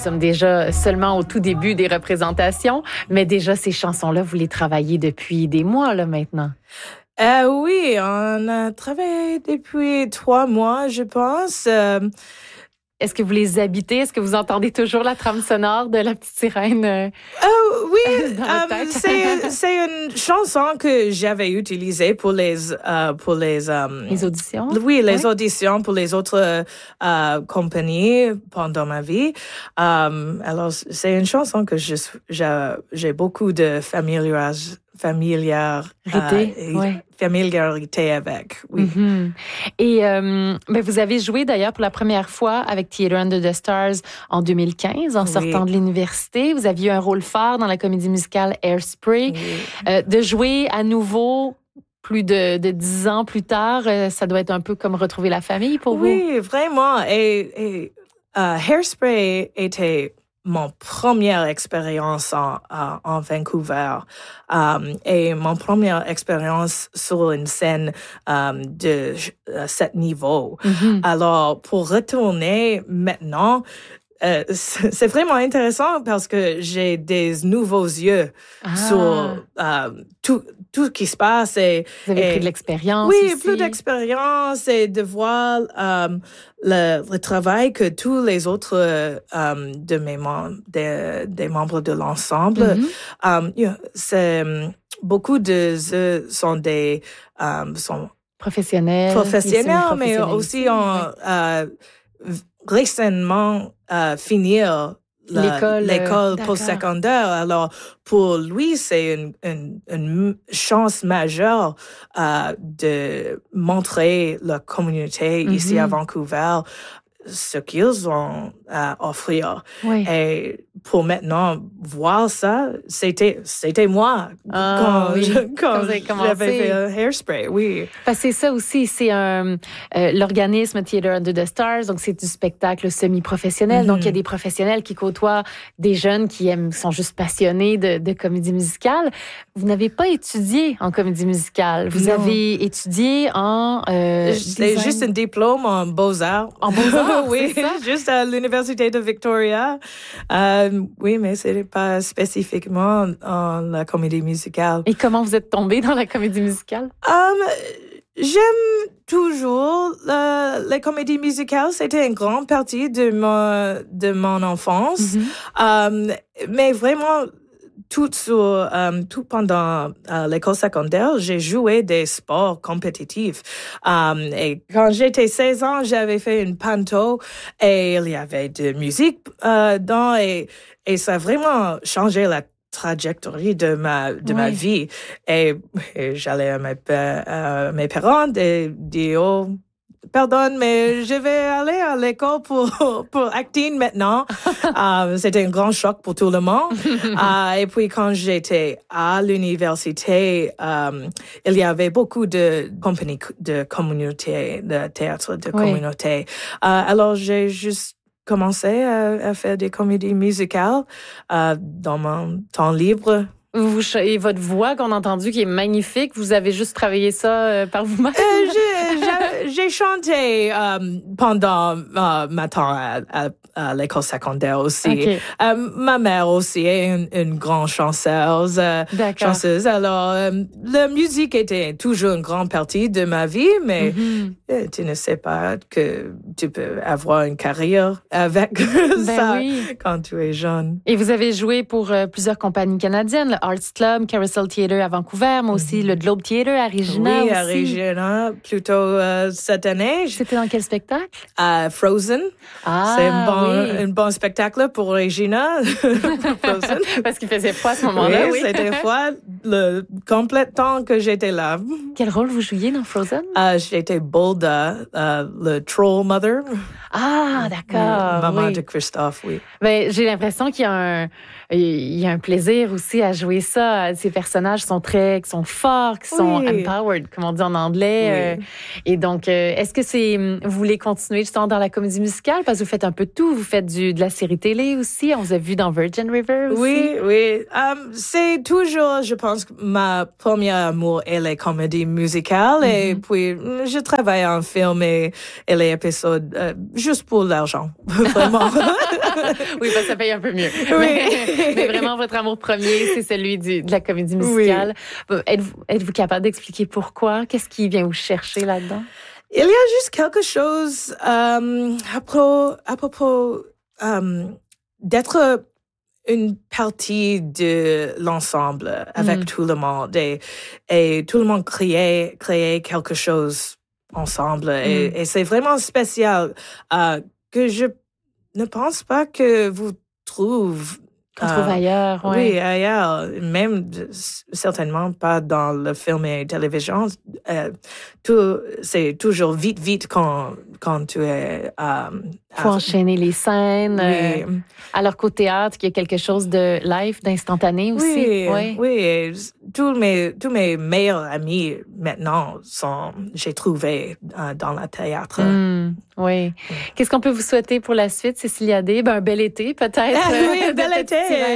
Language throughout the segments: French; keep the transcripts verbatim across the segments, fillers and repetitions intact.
sommes déjà seulement au tout début des représentations, mais déjà ces chansons-là, vous les travaillez depuis des mois là maintenant. Euh, oui, on a travaillé depuis trois mois, je pense. Euh, Est-ce que vous les habitez? Est-ce que vous entendez toujours la trame sonore de La Petite Sirène? Euh, euh, oui, dans votre euh, tête? c'est, c'est une chanson que j'avais utilisée pour les... Euh, pour les, euh, les auditions? Oui, les ouais. auditions pour les autres euh, compagnies pendant ma vie. Euh, alors, c'est une chanson que je, j'ai, j'ai beaucoup de familiarisation. Familiarité, euh, ouais. familiarité avec, oui. Mm-hmm. Et euh, ben vous avez joué d'ailleurs pour la première fois avec Theater Under the Stars en deux mille quinze, en oui. sortant de l'université. Vous aviez eu un rôle phare dans la comédie musicale Hairspray. Oui. Euh, de jouer à nouveau plus de, de dix ans plus tard, euh, ça doit être un peu comme retrouver la famille pour oui, vous. Oui, vraiment. Et, et uh, Hairspray était mon première expérience en, en, en Vancouver um, et mon première expérience sur une scène um, de uh, cet niveau. Mm-hmm. Alors, pour retourner maintenant, Euh, c'est vraiment intéressant parce que j'ai des nouveaux yeux ah. sur euh, tout, tout ce qui se passe. Et, Vous avez et, pris de l'expérience Oui, aussi. plus d'expérience et de voir euh, le, le travail que tous les autres euh, de mes mem- des, des membres de l'ensemble. Mm-hmm. um, you know, c'est, beaucoup de eux sont des... Um, sont professionnels. Professionnels, mais aussi en... Ouais. Euh, récemment euh, finir la, l'école, l'école euh, postsecondaire. Alors, pour lui, c'est une, une, une chance majeure euh, de montrer la communauté mm-hmm. ici à Vancouver ce qu'ils ont à offrir. Oui. Et pour maintenant voir ça, c'était c'était moi ah, quand, oui. je, quand, quand j'avais fait un Hairspray, oui. Parce que c'est ça aussi, c'est un euh, l'organisme Theater Under the Stars, donc c'est du spectacle semi-professionnel. Mm-hmm. Donc il y a des professionnels qui côtoient des jeunes qui aiment, sont juste passionnés de, de comédie musicale. Vous n'avez pas étudié en comédie musicale, vous non. avez étudié en euh, c'est juste un diplôme en beaux-arts. En beaux-arts. Oui, juste à l'Université de Victoria. Euh, oui, mais ce n'est pas spécifiquement en la comédie musicale. Et comment vous êtes tombée dans la comédie musicale? Um, j'aime toujours la, la comédie musicale. C'était une grande partie de mon, de mon enfance. Mm-hmm. Um, mais vraiment... Tout, sur, um, tout pendant uh, l'école secondaire, j'ai joué des sports compétitifs. Um, et quand j'étais seize ans, j'avais fait une panto et il y avait de musique uh, dedans et, et ça a vraiment changé la trajectoire de ma, de oui. ma vie. Et, et j'allais à mes, uh, mes parents et dire, oh, pardon, mais je vais aller à l'école pour, pour acting maintenant. uh, c'était un grand choc pour tout le monde. uh, et puis, quand j'étais à l'université, um, il y avait beaucoup de compagnies de communauté, de théâtre de oui. communauté. Uh, alors, j'ai juste commencé à, à faire des comédies musicales uh, dans mon temps libre. Vous, et votre voix qu'on a entendue qui est magnifique, vous avez juste travaillé ça euh, par vous-même? Euh, j'ai, j'ai, j'ai chanté euh, pendant euh, ma temps à, à, à l'école secondaire aussi. Okay. Euh, ma mère aussi est une, une grande chanteuse. Euh, chanteuse. Alors, euh, la musique était toujours une grande partie de ma vie, mais mm-hmm. euh, tu ne sais pas que tu peux avoir une carrière avec ben ça oui. quand tu es jeune. Et vous avez joué pour euh, plusieurs compagnies canadiennes, le Arts Club, Carousel Theatre à Vancouver, mais aussi mm-hmm. le Globe Theatre à Regina. Oui, aussi. à Regina, plutôt euh, cette année. C'était dans quel spectacle? À Frozen. Ah, c'est un bon, oui. un bon spectacle pour Regina. Frozen. Parce qu'il faisait froid à ce moment-là. Oui, oui. c'était froid le complet temps que j'étais là. Quel rôle vous jouiez dans Frozen? Uh, j'étais Bolda, uh, le troll mother. Ah, d'accord. Maman oui. de Christophe, oui. Ben, j'ai l'impression qu'il y a un, il y a un plaisir aussi à jouer ça. Ces personnages sont très, qui sont forts, qui sont oui. empowered, comme on dit en anglais. Oui. Euh, et donc, euh, est-ce que c'est vous voulez continuer justement dans la comédie musicale parce que vous faites un peu de tout, vous faites du de la série télé aussi, on vous a vu dans Virgin River aussi. Oui, oui, um, c'est toujours, je pense, ma première amour est la comédie musicale mm-hmm. et puis je travaille en film et, et les épisodes euh, juste pour l'argent, vraiment. Oui, parce que ça paye un peu mieux. Oui. Mais, mais vraiment, votre amour premier, c'est celui du, de la comédie musicale. Oui. Êtes-vous, êtes-vous capable d'expliquer pourquoi? Qu'est-ce qui vient vous chercher là-dedans? Il y a juste quelque chose um, à propos, à propos um, d'être une partie de l'ensemble avec mm. tout le monde et, et tout le monde créer, créer quelque chose ensemble. Mm. Et, et c'est vraiment spécial uh, que je ne pense pas que vous trouvez Qu'on trouve euh, ailleurs, ouais. Oui, ailleurs. Même certainement pas dans le film et télévision. Euh, tout, c'est toujours vite, vite quand, quand tu es... Euh, faut à... enchaîner les scènes. Oui. Euh, alors qu'au théâtre, il y a quelque chose de live, d'instantané aussi. Oui, oui. oui. Et tous mes, tous mes meilleurs amis maintenant sont, j'ai trouvé euh, dans le théâtre. Mm, oui. oui. Qu'est-ce qu'on peut vous souhaiter pour la suite, Cécilia D? Ben, un bel été, peut-être. Ah, oui, un bel été.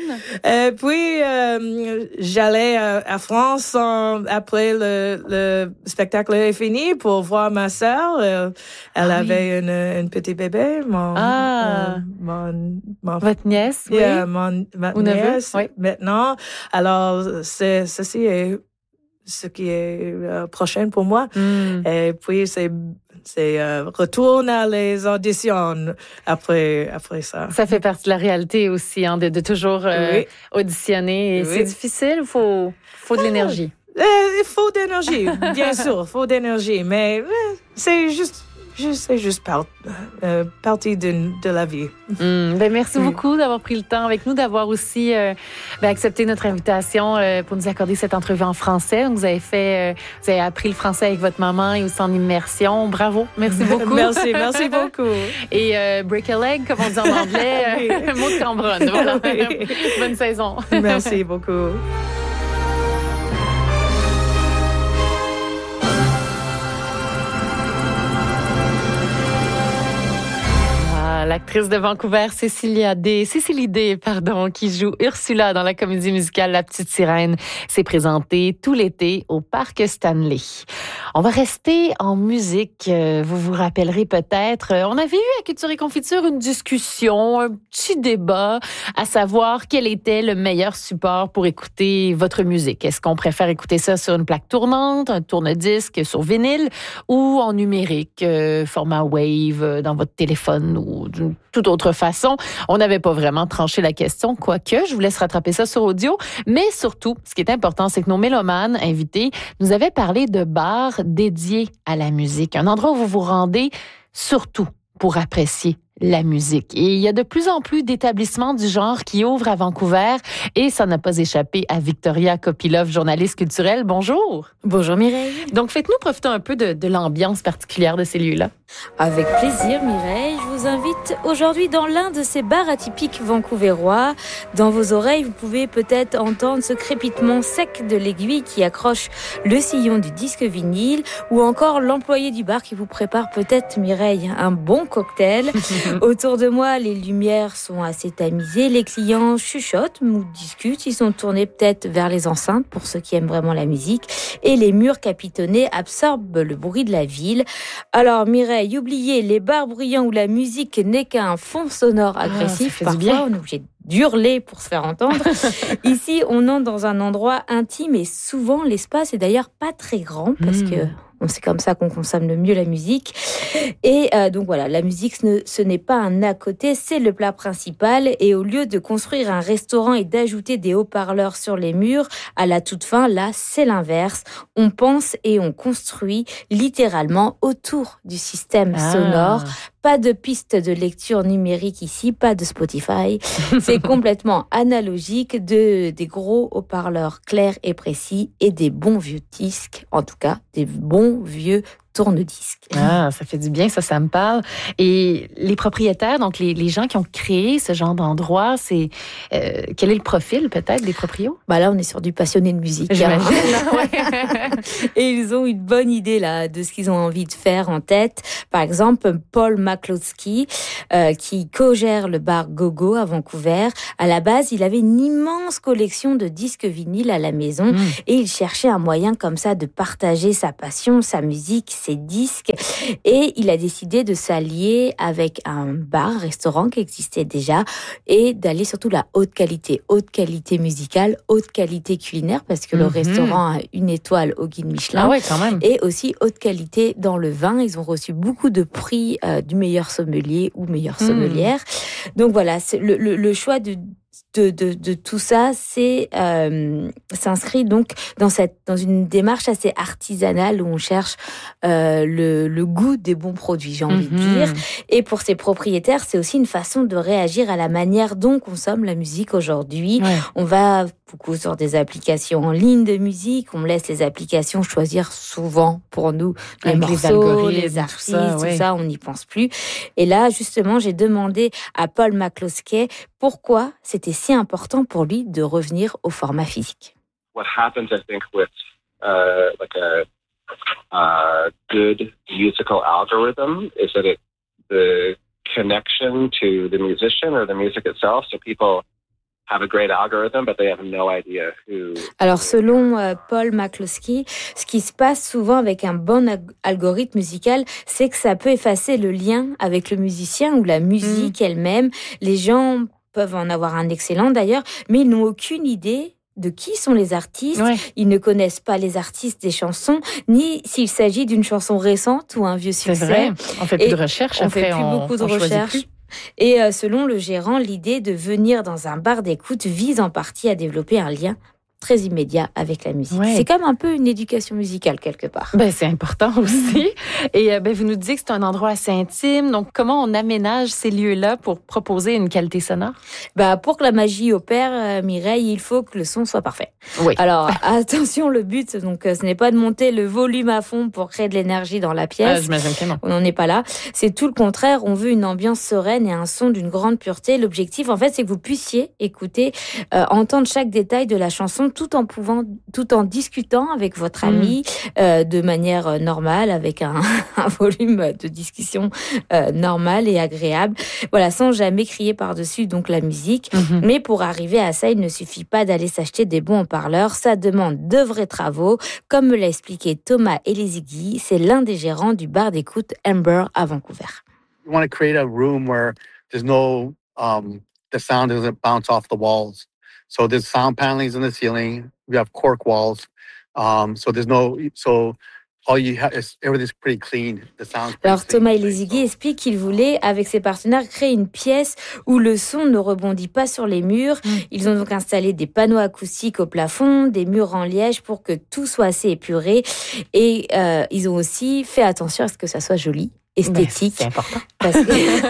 Euh, puis, euh, j'allais euh, à France en, après le, le spectacle est fini pour voir ma sœur. Elle, elle ah, avait oui. une, une petite bébé. Mon, ah. euh, mon, mon, Votre nièce, yeah, oui. Mon, ma Ou nièce, neveu, oui. maintenant. Alors, c'est, ceci est ce qui est euh, prochain pour moi. Mm. Et puis, c'est c'est euh, retourne à les auditions après après ça. Ça fait partie de la réalité aussi, hein, de, de toujours euh, oui. auditionner. Et oui. C'est difficile, il faut, faut de l'énergie. Euh, il faut de l'énergie, bien sûr, il faut de l'énergie, mais euh, c'est juste... C'est juste part, euh, partie de, de la vie. Mmh, ben merci oui. beaucoup d'avoir pris le temps avec nous, d'avoir aussi euh, ben accepté notre invitation euh, pour nous accorder cette entrevue en français. Donc, vous avez fait, euh, vous avez appris le français avec votre maman et aussi en immersion. Bravo, merci beaucoup. Merci, merci beaucoup. Et euh, break a leg, comme on dit en anglais, oui. euh, mot de Cambronne. Voilà. Oui. Bonne saison. Merci beaucoup. L'actrice de Vancouver, Cécilia D, Cécilie D, pardon, qui joue Ursula dans la comédie musicale La Petite Sirène, s'est présentée tout l'été au Parc Stanley. On va rester en musique. Vous vous rappellerez peut-être, on avait eu à Culture et Confiture une discussion, un petit débat, à savoir quel était le meilleur support pour écouter votre musique. Est-ce qu'on préfère écouter ça sur une plaque tournante, un tourne-disque sur vinyle ou en numérique, format Wave dans votre téléphone ou d'une toute autre façon. On n'avait pas vraiment tranché la question, quoique je vous laisse rattraper ça sur audio. Mais surtout, ce qui est important, c'est que nos mélomanes invités nous avaient parlé de bars dédiés à la musique. Un endroit où vous vous rendez surtout pour apprécier la musique. Et il y a de plus en plus d'établissements du genre qui ouvrent à Vancouver et ça n'a pas échappé à Victoria Kopilov, journaliste culturelle. Bonjour. Bonjour Mireille. Donc faites-nous profiter un peu de, de l'ambiance particulière de ces lieux-là. Avec plaisir Mireille, je vous invite aujourd'hui dans l'un de ces bars atypiques vancouvérois. Dans vos oreilles, vous pouvez peut-être entendre ce crépitement sec de l'aiguille qui accroche le sillon du disque vinyle ou encore l'employé du bar qui vous prépare peut-être Mireille un bon cocktail. Autour de moi, les lumières sont assez tamisées, les clients chuchotent ou discutent, ils sont tournés peut-être vers les enceintes pour ceux qui aiment vraiment la musique et les murs capitonnés absorbent le bruit de la ville. Alors Mireille, oubliez les bars bruyants où la musique n'est qu'un fond sonore agressif, oh, parfois bien. On est obligé d'hurler pour se faire entendre. Ici, on entre dans un endroit intime et souvent l'espace est d'ailleurs pas très grand parce mmh. que c'est comme ça qu'on consomme le mieux la musique. Et euh, donc voilà, la musique, ce, ne, ce n'est pas un à côté, c'est le plat principal. Et au lieu de construire un restaurant et d'ajouter des haut-parleurs sur les murs, à la toute fin, là, c'est l'inverse. On pense et on construit littéralement autour du système ah. sonore. Pas de piste de lecture numérique ici, pas de Spotify. C'est complètement analogique de des gros haut-parleurs clairs et précis et des bons vieux disques, en tout cas des bons vieux tourne-disque. Ah, ça fait du bien, ça, ça me parle. Et les propriétaires, donc les, les gens qui ont créé ce genre d'endroit, c'est euh, quel est le profil peut-être des proprios? Bah là, on est sur du passionné de musique. J'imagine. Hein. Et ils ont une bonne idée là de ce qu'ils ont envie de faire en tête. Par exemple, Paul McCloskey, euh, qui co-gère le bar Gogo à Vancouver. À la base, il avait une immense collection de disques vinyles à la maison mmh. et il cherchait un moyen comme ça de partager sa passion, sa musique, ses disques. Et il a décidé de s'allier avec un bar, restaurant qui existait déjà et d'aller surtout la haute qualité, haute qualité musicale, haute qualité culinaire parce que mmh. le restaurant a une étoile au guide Michelin. Ah ouais, quand même. Et aussi haute qualité dans le vin. Ils ont reçu beaucoup de prix euh, du meilleur sommelier ou meilleure sommelière. Mmh. Donc voilà, c'est le, le, le choix de De, de, de tout ça, c'est euh, s'inscrit donc dans cette dans une démarche assez artisanale où on cherche euh, le, le goût des bons produits, j'ai envie mm-hmm. de dire. Et pour ces propriétaires, c'est aussi une façon de réagir à la manière dont on consomme la musique aujourd'hui. Ouais. On va beaucoup sur des applications en ligne de musique, on laisse les applications choisir souvent pour nous les Avec morceaux, les, les artistes, tout ça, tout ouais. ça, on n'y pense plus. Et là, justement, j'ai demandé à Paul McCloskey pourquoi c'était si important pour lui de revenir au format physique. What happens, I think, with uh, like a, a good musical algorithm is that it the connection to the musician or the music itself. So people have a great algorithm, but they have no idea who. Alors, selon euh, Paul McCloskey, ce qui se passe souvent avec un bon ag- algorithme musical, c'est que ça peut effacer le lien avec le musicien ou la musique mmh. elle-même. Les gens peuvent en avoir un excellent d'ailleurs, mais ils n'ont aucune idée de qui sont les artistes. Ouais. Ils ne connaissent pas les artistes des chansons, ni s'il s'agit d'une chanson récente ou un vieux succès. C'est vrai. On fait plus Et de recherches. On après, fait plus on, beaucoup de on recherches. Et euh, selon le gérant, l'idée de venir dans un bar d'écoute vise en partie à développer un lien très immédiat avec la musique. Ouais. C'est comme un peu une éducation musicale quelque part. Ben, c'est important aussi. Et ben, vous nous disiez que c'est un endroit assez intime. Donc, comment on aménage ces lieux-là pour proposer une qualité sonore? Ben, pour que la magie opère, euh, Mireille, il faut que le son soit parfait. Oui. Alors, attention, le but, donc, ce n'est pas de monter le volume à fond pour créer de l'énergie dans la pièce. Ah, j'imagine que non. On n'en est pas là. C'est tout le contraire. On veut une ambiance sereine et un son d'une grande pureté. L'objectif, en fait, c'est que vous puissiez écouter, euh, entendre chaque détail de la chanson tout en pouvant, tout en discutant avec votre ami mmh. euh, de manière normale, avec un, un volume de discussion euh, normal et agréable. Voilà, sans jamais crier par-dessus donc la musique. Mmh. Mais pour arriver à ça, il ne suffit pas d'aller s'acheter des bons haut-parleurs. Ça demande de vrais travaux. Comme me l'a expliqué Thomas Elizigui, c'est l'un des gérants du bar d'écoute Amber à Vancouver. We want to create a room where there's no, um, the sound doesn't bounce off the walls. So there's sound panelings in the ceiling. We have cork walls. Um, so there's no, so all you have is everything's pretty clean. The sound. Alors Thomas Elizigui explique qu'il voulait, avec ses partenaires, créer une pièce où le son ne rebondit pas sur les murs. Mm. Ils ont donc installé des panneaux acoustiques au plafond, des murs en liège pour que tout soit assez épuré. Et euh, ils ont aussi fait attention à ce que ça soit joli. Esthétique. Ben, c'est important. Parce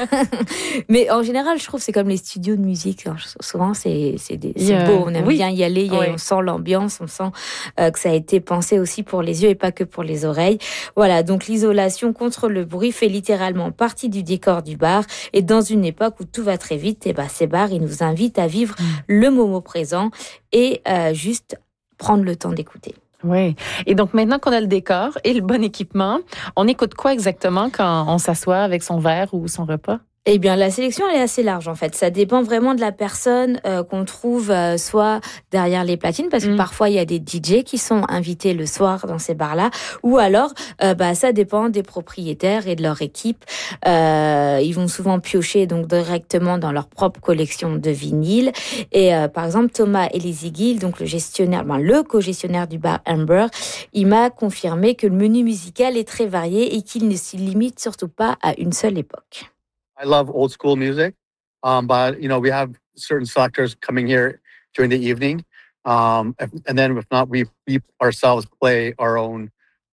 que... Mais en général, je trouve que c'est comme les studios de musique. Souvent, c'est, c'est, des... c'est beau. On aime oui. bien y aller. Oui. On sent l'ambiance. On sent euh, que ça a été pensé aussi pour les yeux et pas que pour les oreilles. Voilà. Donc, l'isolation contre le bruit fait littéralement partie du décor du bar. Et dans une époque où tout va très vite, et ben, ces bars, ils nous invitent à vivre mmh. le moment présent et euh, juste prendre le temps d'écouter. Oui. Et donc, maintenant qu'on a le décor et le bon équipement, on écoute quoi exactement quand on s'assoit avec son verre ou son repas? Eh bien, la sélection, elle est assez large, en fait. Ça dépend vraiment de la personne euh, qu'on trouve euh, soit derrière les platines, parce que mmh. parfois, il y a des D J qui sont invités le soir dans ces bars-là, ou alors, euh, bah, ça dépend des propriétaires et de leur équipe. Euh, ils vont souvent piocher donc directement dans leur propre collection de vinyles. Et euh, par exemple, Thomas Elizigui, donc le gestionnaire, ben, le co-gestionnaire du bar Amber, il m'a confirmé que le menu musical est très varié et qu'il ne s'y limite surtout pas à une seule époque. I love old school music, um, but you know we have certain selectors coming here during the evening, um, and then if not, we we ourselves play our own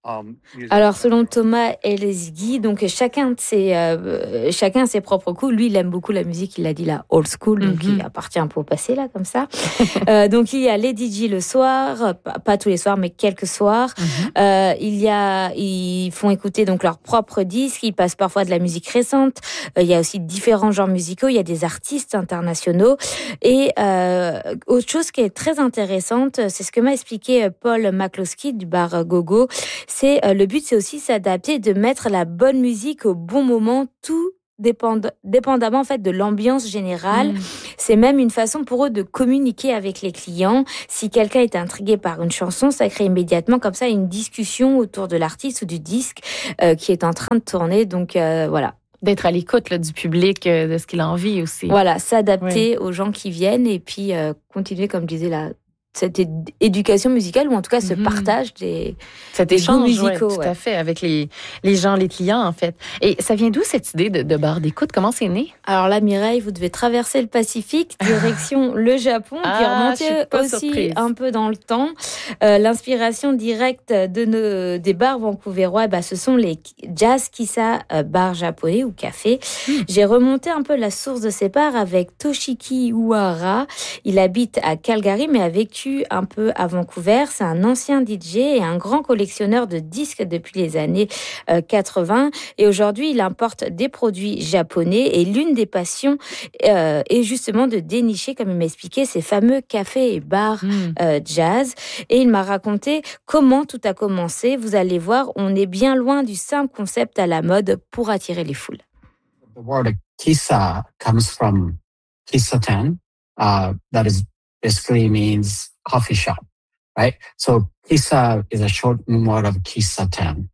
um, music. Alors, selon Thomas Elezghi, donc chacun de ses, euh, chacun a ses propres coups. Lui, il aime beaucoup la musique, il a dit la old school, donc Mm-hmm. il appartient un peu au passé, là, comme ça. euh, donc, il y a les D J le soir, pas, pas tous les soirs, mais quelques soirs. Mm-hmm. Euh, il y a, ils font écouter donc leurs propres disques, ils passent parfois de la musique récente. Euh, il y a aussi différents genres musicaux, il y a des artistes internationaux. Et euh, autre chose qui est très intéressante, c'est ce que m'a expliqué Paul McCloskey du bar Gogo. C'est euh, le but, c'est aussi s'adapter, de mettre la bonne musique au bon moment, tout dépend, dépendamment en fait de l'ambiance générale. Mm. C'est même une façon pour eux de communiquer avec les clients. Si quelqu'un est intrigué par une chanson, ça crée immédiatement comme ça une discussion autour de l'artiste ou du disque euh, qui est en train de tourner. Donc euh, voilà. D'être à l'écoute là, du public, euh, de ce qu'il a envie aussi. Voilà, s'adapter oui. aux gens qui viennent et puis euh, continuer, comme je disais là, cette éducation musicale, ou en tout cas ce mm-hmm. partage des, Cet des échange musicaux. Ouais, tout ouais. à fait, avec les, les gens, les clients, en fait. Et ça vient d'où cette idée de, de bar d'écoute? Comment c'est né? Alors là, Mireille, vous devez traverser le Pacifique, direction le Japon, ah, puis remonter aussi surprise. un peu dans le temps. Euh, l'inspiration directe de nos, des bars vancouverois, bah, ce sont les Jazz Kissa euh, bars japonais ou cafés. Mm. J'ai remonté un peu la source de ces bars avec Toshiki Uehara. Il habite à Calgary, mais a vécu un peu à Vancouver. C'est un ancien D J et un grand collectionneur de disques depuis les années euh, quatre-vingts. Et aujourd'hui, il importe des produits japonais. Et l'une des passions euh, est justement de dénicher, comme il m'a expliqué, ces fameux cafés et bars mmh. euh, jazz. Et il m'a raconté comment tout a commencé. Vous allez voir, on est bien loin du simple concept à la mode pour attirer les foules. The word kissa comes from kissaten, uh, that is basically means coffee shop, right? So kissa is a short word of kissaten.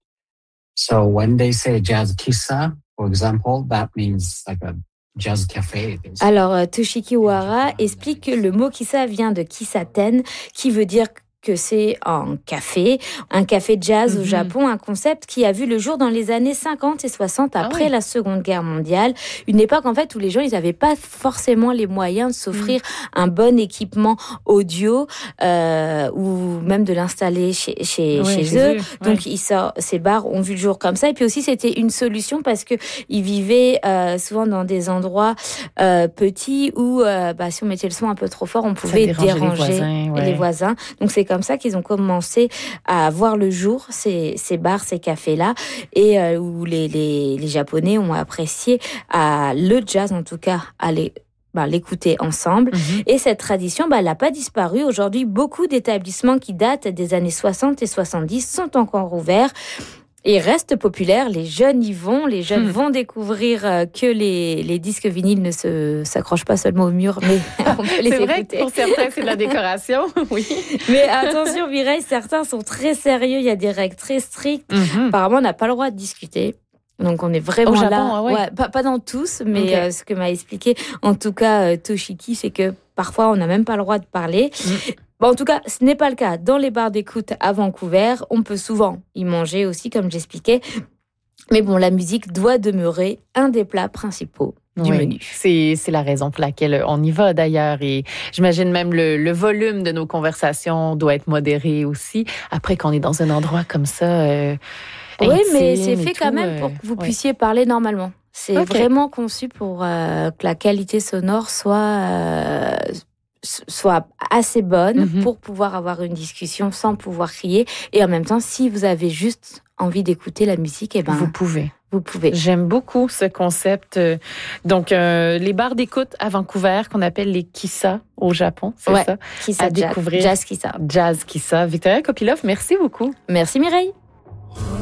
So when they say jazz kissa, for example, that means like a jazz café. Alors, Toshiki Uehara explique que le mot kissa vient de kissaten, qui veut dire que c'est un café, un café jazz mm-hmm. au Japon, un concept qui a vu le jour dans les années cinquante et soixante, après ah oui. la Seconde Guerre mondiale. Une époque, en fait, où les gens, ils n'avaient pas forcément les moyens de s'offrir mm. un bon équipement audio euh, ou même de l'installer chez, chez, oui, chez eux. eux. Donc, oui. ils sortent, ces bars ont vu le jour comme ça. Et puis aussi, c'était une solution parce qu'ils vivaient euh, souvent dans des endroits euh, petits où, euh, bah, si on mettait le son un peu trop fort, on pouvait déranger les voisins. Ouais. Les voisins. Donc, c'est comme ça qu'ils ont commencé à voir le jour, ces, ces bars, ces cafés-là, et euh, où les, les, les Japonais ont apprécié à, le jazz, en tout cas, à les, bah, l'écouter ensemble. Mm-hmm. Et cette tradition, bah, elle n'a pas disparu. Aujourd'hui, beaucoup d'établissements qui datent des années soixante et soixante-dix sont encore ouverts. Et reste populaire, les jeunes y vont, les jeunes mmh. vont découvrir que les, les disques vinyles ne se, s'accrochent pas seulement au mur, mais on peut les c'est écouter. C'est vrai que pour certains, c'est de la décoration, oui. Mais attention, Mireille, certains sont très sérieux, il y a des règles très strictes. Mmh. Apparemment, on n'a pas le droit de discuter. Donc, on est vraiment au Japon, là. Ah ouais. Ouais, pas, pas dans tous, mais okay. euh, ce que m'a expliqué, en tout cas, euh, Toshiki, c'est que parfois, on n'a même pas le droit de parler. Mmh. Bon, en tout cas, ce n'est pas le cas dans les bars d'écoute à Vancouver. On peut souvent y manger aussi, comme j'expliquais. Mais bon, la musique doit demeurer un des plats principaux du oui, menu. C'est, c'est la raison pour laquelle on y va d'ailleurs. Et j'imagine même le, le volume de nos conversations doit être modéré aussi. Après qu'on est dans un endroit comme ça. Euh, oui, mais c'est fait quand même pour que vous ouais. puissiez parler normalement. C'est okay. vraiment conçu pour euh, que la qualité sonore soit... Euh, soit assez bonne mm-hmm. pour pouvoir avoir une discussion sans pouvoir crier. Et en même temps, si vous avez juste envie d'écouter la musique, eh ben, vous pouvez. Vous pouvez. J'aime beaucoup ce concept. Donc, euh, les bars d'écoute à Vancouver, qu'on appelle les Kissa au Japon, c'est ouais, ça? Kissa, à découvrir. Jazz Kissa. Jazz Kissa. Victoria Kopilov, merci beaucoup. Merci Mireille.